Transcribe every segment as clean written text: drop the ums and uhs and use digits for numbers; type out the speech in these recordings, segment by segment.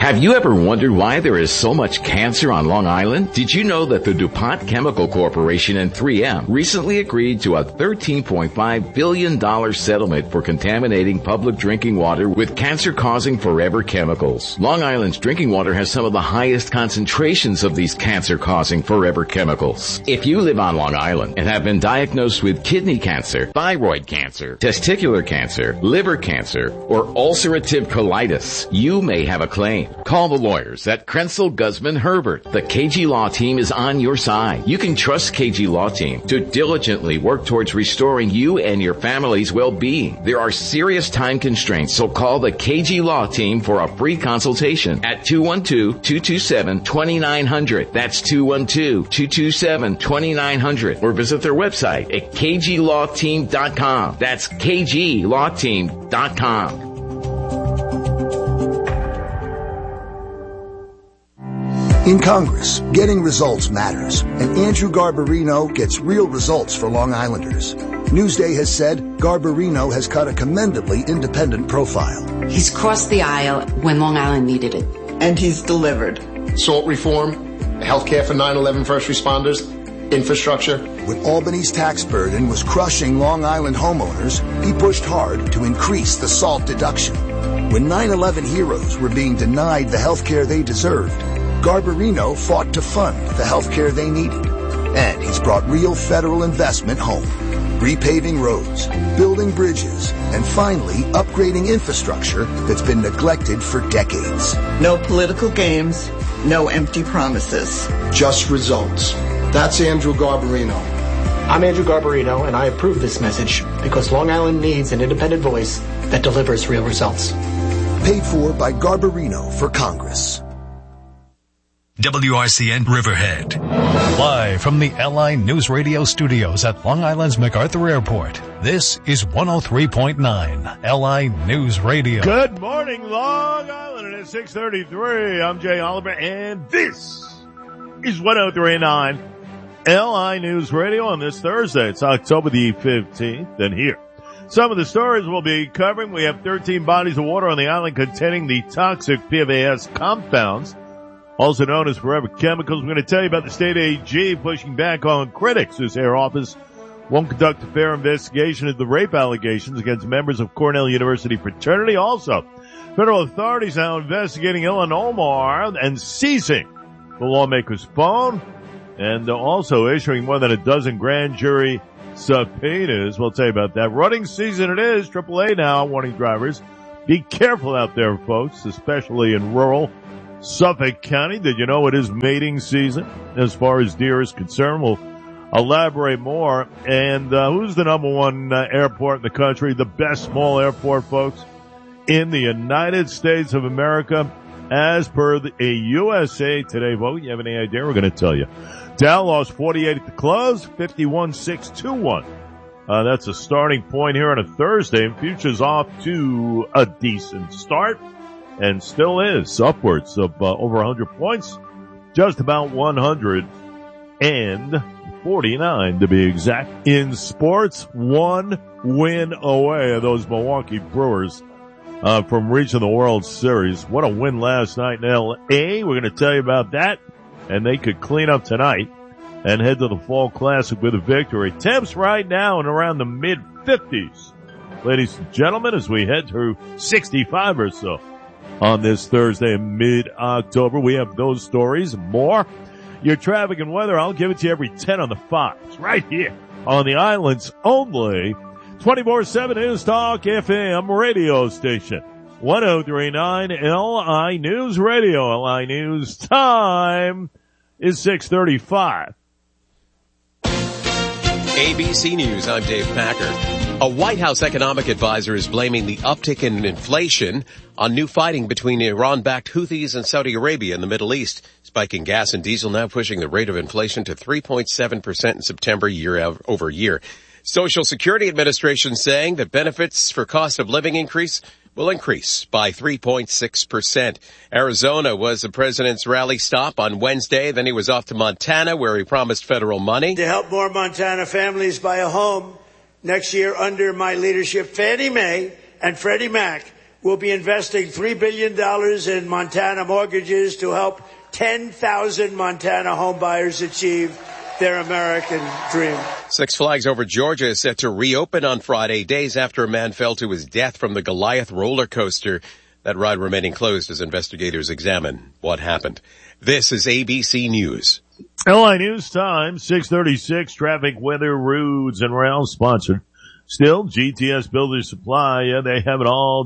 Have you ever wondered why there is so much cancer on Long Island? Did you know that the DuPont Chemical Corporation and 3M recently agreed to a $13.5 billion settlement for contaminating public drinking water with cancer-causing forever chemicals? Long Island's drinking water has some of the highest concentrations of these cancer-causing forever chemicals. If you live on Long Island and have been diagnosed with kidney cancer, thyroid cancer, testicular cancer, liver cancer, or ulcerative colitis, you may have a claim. Call the lawyers at Krenzel, Guzman, Herbert. The KG Law Team is on your side. You can trust KG Law Team to diligently work towards restoring you and your family's well-being. There are serious time constraints, so call the KG Law Team for a free consultation at 212-227-2900. That's 212-227-2900. Or visit their website at kglawteam.com. That's kglawteam.com. In Congress, getting results matters, and Andrew Garbarino gets real results for Long Islanders. Newsday has said Garbarino has cut a commendably independent profile. He's crossed the aisle when Long Island needed it. And he's delivered. Salt reform, healthcare for 9/11 first responders, infrastructure. When Albany's tax burden was crushing Long Island homeowners, he pushed hard to increase the SALT deduction. When 9/11 heroes were being denied the healthcare they deserved, Garbarino fought to fund the healthcare they needed. And he's brought real federal investment home. Repaving roads, building bridges, and finally upgrading infrastructure that's been neglected for decades. No political games, no empty promises. Just results. That's Andrew Garbarino. I'm Andrew Garbarino, and I approve this message because Long Island needs an independent voice that delivers real results. Paid for by Garbarino for Congress. WRCN Riverhead. Live from the LI News Radio studios at Long Island's MacArthur Airport, this is 103.9 LI News Radio. Good morning, Long Island. It is 6:33. I'm Jay Oliver, and this is 103.9 LI News Radio on this Thursday. It's October the 15th, and here, some of the stories we'll be covering. We have 13 bodies of water on the island containing the toxic PFAS compounds, also known as forever chemicals. We're going to tell you about the state AG pushing back on critics whose Air Office won't conduct a fair investigation of the rape allegations against members of Cornell University fraternity. Also, federal authorities now investigating Ilhan Omar and seizing the lawmaker's phone, and also issuing more than a dozen grand jury subpoenas. We'll tell you about that. Running season it is. AAA now warning drivers, be careful out there, folks, especially in rural Suffolk County. Did you know it is mating season as far as deer is concerned? We'll elaborate more. And who's the number one airport in the country? The best small airport, folks, in the United States of America, as per a USA Today vote. You have any idea? We're going to tell you. Dow lost 48 at the close, 51.621. That's a starting point here on a Thursday, and futures off to a decent start. And still is upwards of over 100 points, just about 149 to be exact. In sports, one win away of those Milwaukee Brewers from reaching the World Series. What a win last night in L.A. We're going to tell you about that, and they could clean up tonight and head to the Fall Classic with a victory. Temps right now in around the mid-50s, ladies and gentlemen, as we head through 65 or so. On this Thursday in mid-October, we have those stories and more. Your traffic and weather, I'll give it to you every 10 on the Fox, right here on the island's only 24/7 News Talk FM radio station. 103.9 LI News Radio. LI News time is 6:35. ABC News, I'm Dave Packer. A White House economic advisor is blaming the uptick in inflation on new fighting between Iran-backed Houthis and Saudi Arabia in the Middle East. Spiking gas and diesel now pushing the rate of inflation to 3.7% in September year over year. Social Security Administration saying that benefits for cost of living increase will increase by 3.6%. Arizona was the president's rally stop on Wednesday. Then he was off to Montana, where he promised federal money to help more Montana families buy a home next year under my leadership. Fannie Mae and Freddie Mac we'll be investing $3 billion in Montana mortgages to help 10,000 Montana homebuyers achieve their American dream. Six Flags Over Georgia is set to reopen on Friday, days after a man fell to his death from the Goliath roller coaster. That ride remaining closed as investigators examine what happened. This is ABC News. LI News Time, 6:36, traffic, weather, roads, and rail sponsored. Still, GTS Builders Supply, yeah, they have it all.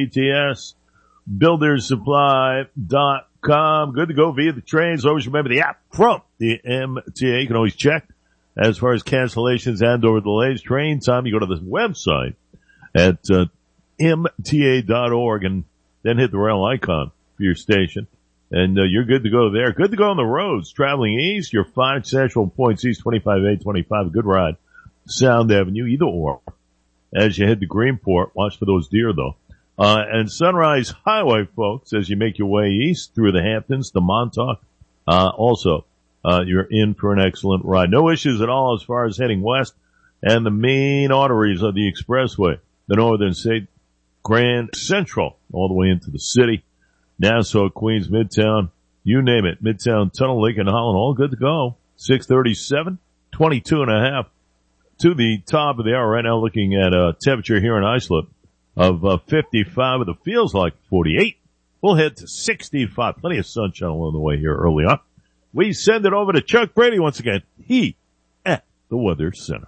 GTSBuildersSupply.com. Good to go via the trains. Always remember the app from the MTA. You can always check as far as cancellations and or delays. Train time, you go to the website at MTA.org and then hit the rail icon for your station. And you're good to go there. Good to go on the roads. Traveling east, your 5 central points east, 25-825. A good ride. Sound Avenue, either or. As you head to Greenport, watch for those deer though. And Sunrise Highway, folks, as you make your way east through the Hamptons, the Montauk. Also, you're in for an excellent ride. No issues at all as far as heading west. And the main arteries of the expressway, the Northern State, Grand Central, all the way into the city. Nassau, Queens, Midtown, you name it. Midtown Tunnel, Lincoln, Holland, all good to go. 6:37, 22.5 to the top of the hour right now, looking at a temperature here in Islip of 55 with it feels like 48. We'll head to 65. Plenty of sunshine along the way here early on. We send it over to Chuck Brady once again. He at the Weather Center.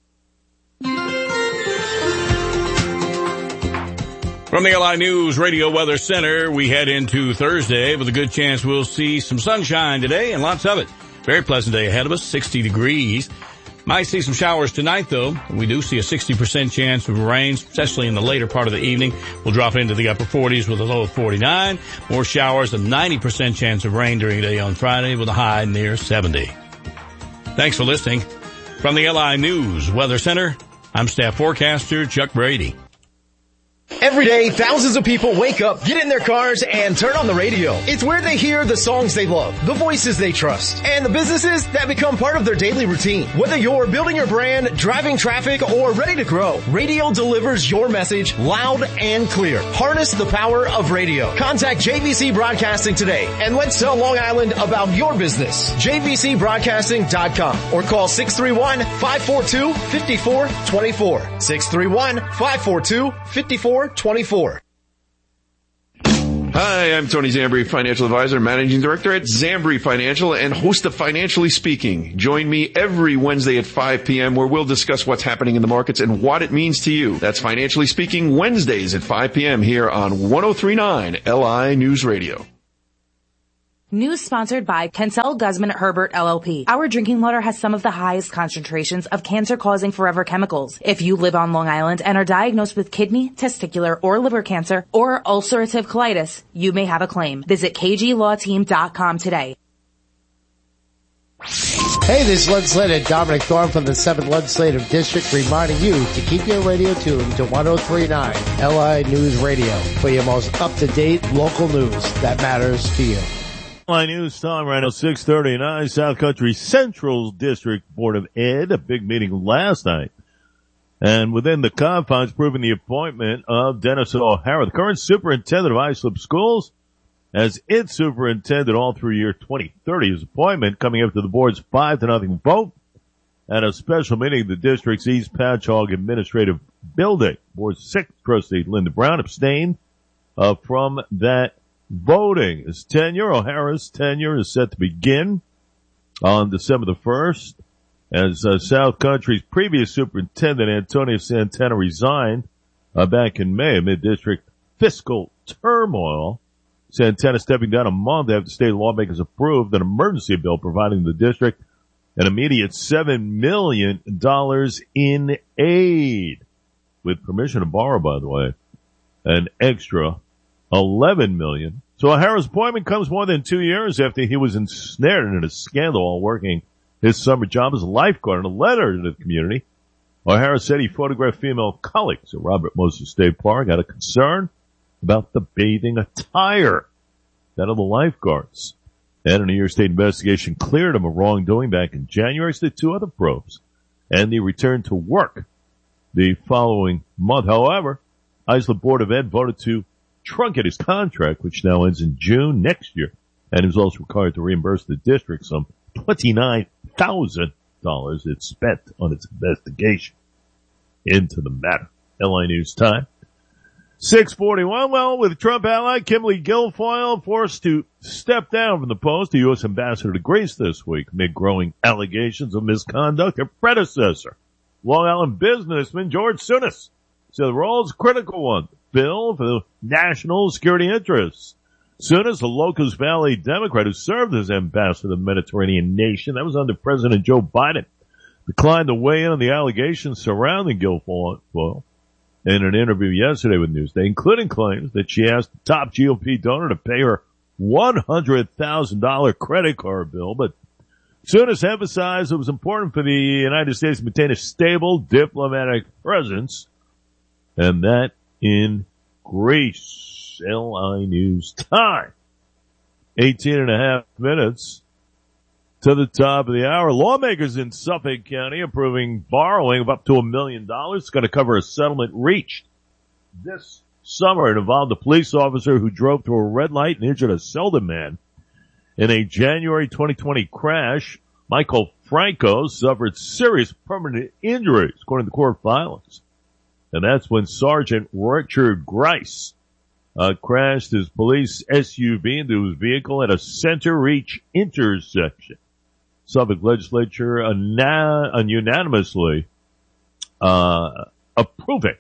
From the LI News Radio Weather Center, we head into Thursday with a good chance we'll see some sunshine today and lots of it. Very pleasant day ahead of us, 60 degrees. Might see some showers tonight though. We do see a 60% chance of rain, especially in the later part of the evening. We'll drop it into the upper 40s with a low of 49. More showers, a 90% chance of rain during the day on Friday with a high near 70. Thanks for listening. From the LI News Weather Center, I'm staff forecaster Chuck Brady. Every day, thousands of people wake up, get in their cars, and turn on the radio. It's where they hear the songs they love, the voices they trust, and the businesses that become part of their daily routine. Whether you're building your brand, driving traffic, or ready to grow, radio delivers your message loud and clear. Harness the power of radio. Contact JVC Broadcasting today, and let's tell Long Island about your business. JVCBroadcasting.com or call 631-542-5424. 631-542-5424. Hi, I'm Tony Zambri, Financial Advisor, Managing Director at Zambri Financial and host of Financially Speaking. Join me every Wednesday at 5 p.m. where we'll discuss what's happening in the markets and what it means to you. That's Financially Speaking Wednesdays at 5 p.m. here on 103.9 LI News Radio. News sponsored by Kensel Guzman Herbert LLP. Our drinking water has some of the highest concentrations of cancer-causing forever chemicals. If you live on Long Island and are diagnosed with kidney, testicular, or liver cancer, or ulcerative colitis, you may have a claim. Visit kglawteam.com today. Hey, this is legislator Dominic Thorne from the 7th Legislative District reminding you to keep your radio tuned to 103.9 LI News Radio for your most up-to-date local news that matters to you. LI News time right now, 6:39, South Country Central District Board of Ed, a big meeting last night. And within the confines, proving the appointment of Dennis O'Hara, the current superintendent of Islip Schools, as its superintendent all through year 2030. His appointment coming after the board's 5-0 vote at a special meeting of the district's East Patchogue Administrative Building. Board's 6th trustee, Linda Brown, abstained from that voting. His tenure, O'Hara's tenure, is set to begin on December the 1st as South Country's previous superintendent, Antonio Santana, resigned back in May amid district fiscal turmoil. Santana stepping down a month after state lawmakers approved an emergency bill providing the district an immediate $7 million in aid, with permission to borrow, by the way, an extra $11 million. So O'Hara's appointment comes more than 2 years after he was ensnared in a scandal while working his summer job as a lifeguard. In a letter to the community, O'Hara said he photographed female colleagues at Robert Moses State Park, had a concern about the bathing attire, that of the lifeguards. And a New York State investigation cleared him of wrongdoing back in January. So did 2 other probes. And he returned to work the following month. However, Islip Board of Ed voted to truncate his contract, which now ends in June next year, and he was also required to reimburse the district some $29,000 it spent on its investigation into the matter. LA News Time. 6:41. Well, with Trump ally Kimberly Guilfoyle forced to step down from the post of U.S. Ambassador to Greece this week amid growing allegations of misconduct, her predecessor, Long Island businessman George Souness, said the role is a critical one. Bill for the national security interests. Souness, a Locust Valley Democrat who served as ambassador to the Mediterranean nation, that was under President Joe Biden, declined to weigh in on the allegations surrounding Guilfoyle in an interview yesterday with Newsday, including claims that she asked the top GOP donor to pay her $100,000 credit card bill, but Souness emphasized it was important for the United States to maintain a stable diplomatic presence, and that in Greece. LI News Time. 18 and a half minutes to the top of the hour. Lawmakers in Suffolk County approving borrowing of up to $1 million. It's going to cover a settlement reached this summer. It involved a police officer who drove through a red light and injured a Selden man in a January 2020 crash. Michael Franco suffered serious permanent injuries, according to court filings. And that's when Sergeant Richard Grice crashed his police SUV into his vehicle at a Center Reach intersection. Suffolk legislature unanimously approving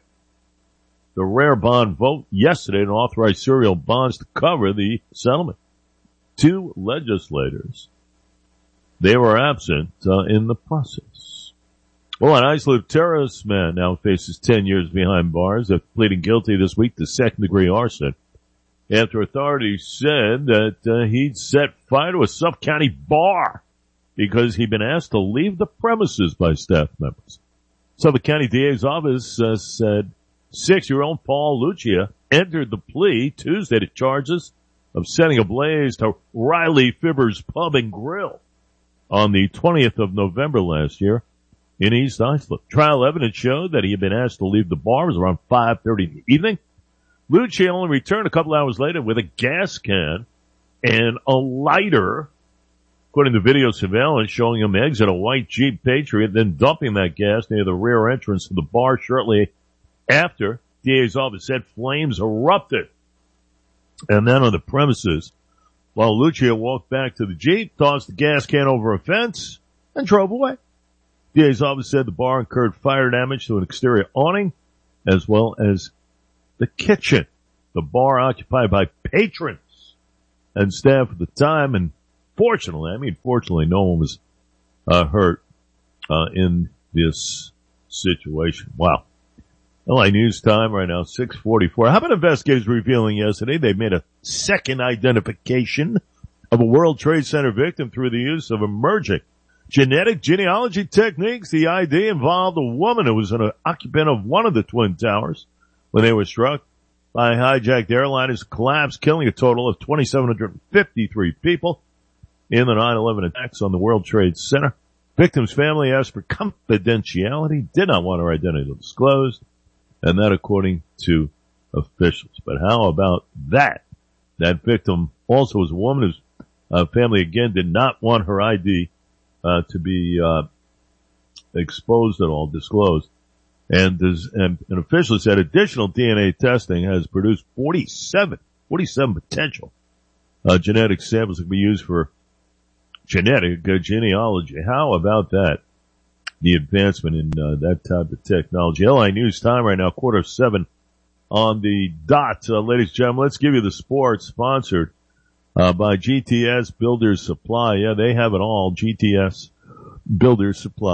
the rare bond vote yesterday and authorized serial bonds to cover the settlement. Two legislators, they were absent in the process. Well, an Islip terrorist man now faces 10 years behind bars after pleading guilty this week to second-degree arson after authorities said that he'd set fire to a Suffolk County bar because he'd been asked to leave the premises by staff members. Suffolk County DA's office said 6-year-old Paul Lucia entered the plea Tuesday to charges of setting ablaze to Riley Fibber's Pub and Grill on the 20th of November last year in East Islip. Trial evidence showed that he had been asked to leave the bar. It was around 5:30 in the evening. Lucia only returned a couple hours later with a gas can and a lighter, according to video surveillance showing him exit a white Jeep Patriot, then dumping that gas near the rear entrance to the bar shortly after. DA's office said flames erupted. And then on the premises, while Lucia walked back to the Jeep, tossed the gas can over a fence, and drove away. DA's office said the bar incurred fire damage to an exterior awning, as well as the kitchen. The bar occupied by patrons and staff at the time, and fortunately, no one was hurt in this situation. Wow. LA News Time right now, 6:44. How about investigators revealing yesterday they made a second identification of a World Trade Center victim through the use of emerging genetic genealogy techniques. The ID involved a woman who was an occupant of one of the Twin Towers when they were struck by hijacked airliners, collapsed, killing a total of 2,753 people in the 9/11 attacks on the World Trade Center. Victim's family asked for confidentiality, did not want her identity disclosed, and that according to officials. But how about that? That victim also was a woman whose family, again, did not want her ID to be exposed at all, disclosed. And officials said additional DNA testing has produced 47 potential genetic samples that can be used for genetic genealogy. How about that? The advancement in that type of technology. LI News Time right now, 6:45 on the dot. Ladies and gentlemen, let's give you the sports sponsored by GTS Builders Supply. Yeah, they have it all. GTS Builders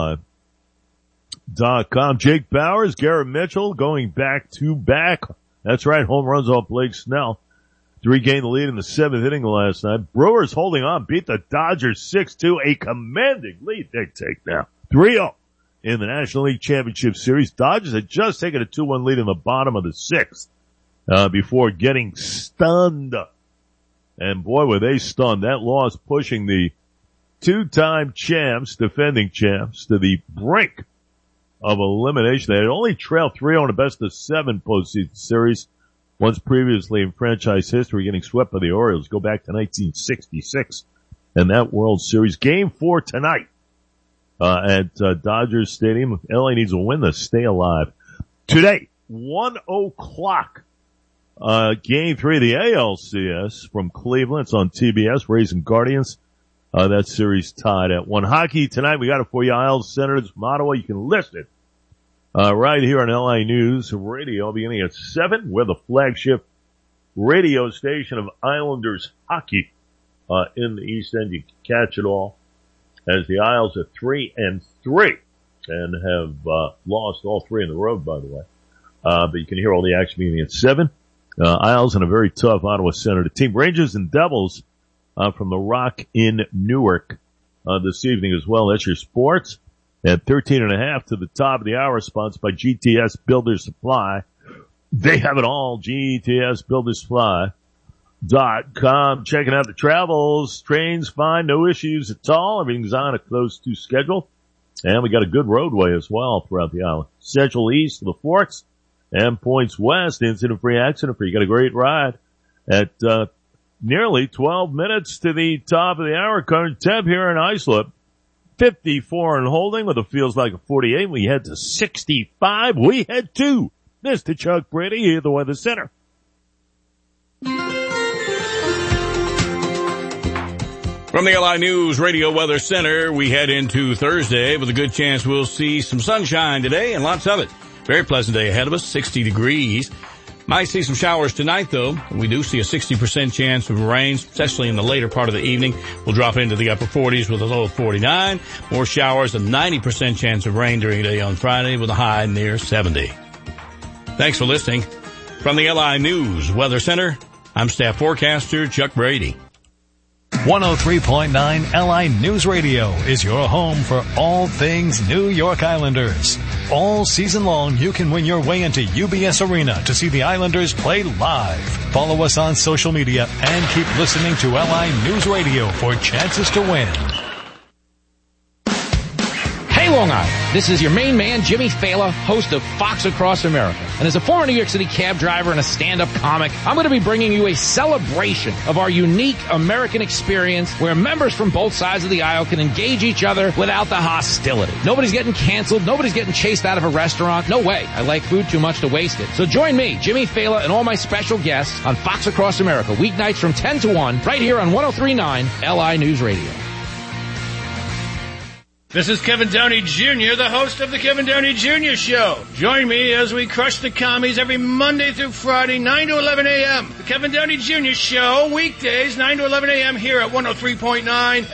Supply.com. Jake Bowers, Garrett Mitchell going back to back. That's right, home runs off Blake Snell to regain the lead in the 7th inning last night. Brewers holding on, beat the Dodgers 6-2, a commanding lead they take now. 3-0 in the National League Championship Series. Dodgers had just taken a 2-1 lead in the bottom of the 6th before getting stunned. And boy, were they stunned. That loss pushing the two-time champs, defending champs, to the brink of elimination. They had only trailed 3-0 in a best-of-7 postseason series once previously in franchise history, getting swept by the Orioles. Go back to 1966 and that World Series. Game 4 tonight at Dodgers Stadium. LA needs a win to stay alive. Today, 1 o'clock, Game 3 of the ALCS from Cleveland. It's on TBS, Rays and Guardians. That series tied at 1. Hockey tonight, we got it for you. Isles Senators from Ottawa. You can listen right here on LA News Radio beginning at 7. We're the flagship radio station of Islanders hockey in the East End. You can catch it all as the Isles are 3-3 and have lost all 3 in the road, by the way. But you can hear all the action beginning at 7. Isles and a very tough Ottawa Senator team. Rangers and Devils from the Rock in Newark this evening as well. That's your sports. At 13.5 to the top of the hour, sponsored by GTS Builder Supply. They have it all. GTSBuilderSupply.com. Checking out the travels. Trains fine. No issues at all. Everything's on a close to schedule. And we got a good roadway as well throughout the island. Central East to the Forks and points west. Incident free, accident free. You got a great ride at, nearly 12 minutes to the top of the hour. Current temp here in Islip. 54 and holding with it feels like a 48. We head to 65. We head to Mr. Chuck Brady here at the Weather Center. From the LI News Radio Weather Center, we head into Thursday with a good chance we'll see some sunshine today and lots of it. Very pleasant day ahead of us, 60 degrees. Might see some showers tonight, though. We do see a 60% chance of rain, especially in the later part of the evening. We'll drop into the upper 40s with a low of 49. More showers, a 90% chance of rain during the day on Friday with a high near 70. Thanks for listening. From the LI News Weather Center, I'm staff forecaster Chuck Brady. 103.9 LI News Radio is your home for all things New York Islanders. All season long, you can win your way into UBS Arena to see the Islanders play live. Follow us on social media and keep listening to LI News Radio for chances to win. Hey, Long Island. This is your main man, Jimmy Fela, host of Fox Across America. And as a former New York City cab driver and a stand-up comic, I'm going to be bringing you a celebration of our unique American experience where members from both sides of the aisle can engage each other without the hostility. Nobody's getting canceled. Nobody's getting chased out of a restaurant. No way. I like food too much to waste it. So join me, Jimmy Fela, and all my special guests on Fox Across America, weeknights from 10 to 1, right here on 103.9 LI News Radio. This is Kevin Downey Jr., the host of the Kevin Downey Jr. Show. Join me as we crush the commies every Monday through Friday, 9 to 11 a.m. The Kevin Downey Jr. Show, weekdays, 9 to 11 a.m. here at 103.9